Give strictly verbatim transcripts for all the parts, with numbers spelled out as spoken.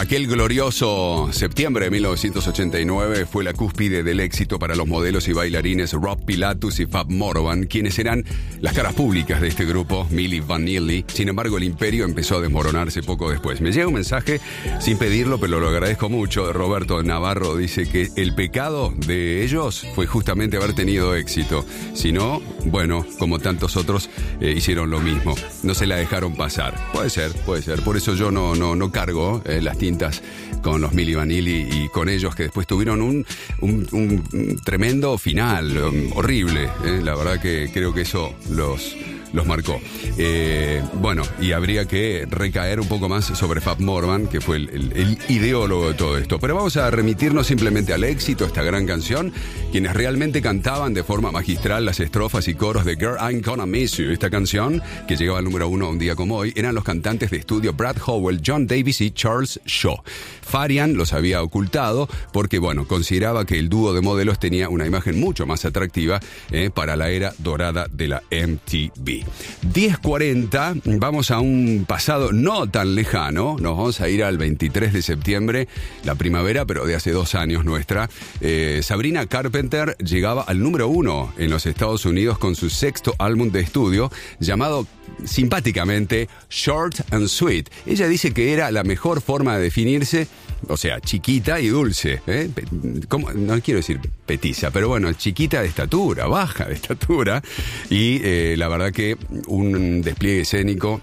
Aquel glorioso septiembre de mil novecientos ochenta y nueve fue la cúspide del éxito para los modelos y bailarines Rob Pilatus y Fab Morvan, quienes eran las caras públicas de este grupo, Milli Vanilli. Sin embargo, el imperio empezó a desmoronarse poco después. Me llega un mensaje, sin pedirlo, pero lo agradezco mucho, de Roberto Navarro. Dice que el pecado de ellos fue justamente haber tenido éxito. Si no, bueno, como tantos otros, eh, hicieron lo mismo. No se la dejaron pasar. Puede ser, puede ser. Por eso yo no, no, no cargo eh, las tintas con los Milli Vanilli y con ellos, que después tuvieron un, un, un tremendo final, um, horrible. Eh. La verdad que creo que eso los... los marcó. Eh, bueno, y habría que recaer un poco más sobre Fab Morvan, que fue el, el, el ideólogo de todo esto. Pero vamos a remitirnos simplemente al éxito, esta gran canción, quienes realmente cantaban de forma magistral las estrofas y coros de Girl, I'm Gonna Miss You. Esta canción, que llegaba al número uno un día como hoy, eran los cantantes de estudio Brad Howell, John Davis y Charles Shaw. Farian los había ocultado porque, bueno, consideraba que el dúo de modelos tenía una imagen mucho más atractiva eh, para la era dorada de la M T V. diez cuarenta, vamos a un pasado no tan lejano, nos vamos a ir al veintitrés de septiembre, la primavera, pero de hace dos años nuestra. Eh, Sabrina Carpenter llegaba al número uno en los Estados Unidos con su sexto álbum de estudio, llamado simpáticamente Short and Sweet. Ella dice que era la mejor forma de definirse, o sea, chiquita y dulce, ¿eh? ¿Cómo? No quiero decir petiza, pero bueno, chiquita de estatura, baja de estatura, y eh, la verdad que un despliegue escénico,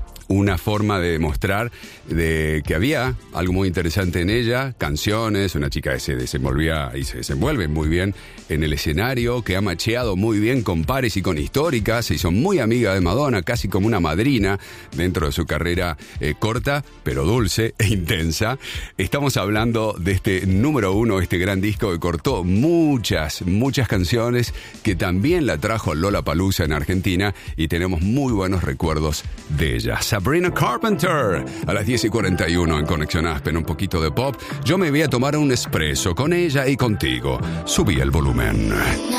una forma de demostrar de que había algo muy interesante en ella, canciones, una chica que se desenvolvía y se desenvuelve muy bien en el escenario, que ha macheado muy bien con pares y con históricas, se hizo muy amiga de Madonna, casi como una madrina dentro de su carrera eh, corta, pero dulce e intensa. Estamos hablando de este número uno, este gran disco que cortó muchas, muchas canciones, que también la trajo Lollapalooza en Argentina, y tenemos muy buenos recuerdos de ella. Sabrina Carpenter, a las diez y cuarenta y uno en Conexión Aspen, un poquito de pop. Yo me voy a tomar un espresso con ella y contigo. Subí el volumen.